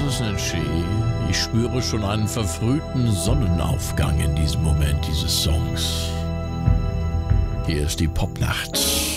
es nicht schön? Ich spüre schon einen verfrühten Sonnenaufgang in diesem Moment dieses Songs. Hier ist die Popnacht.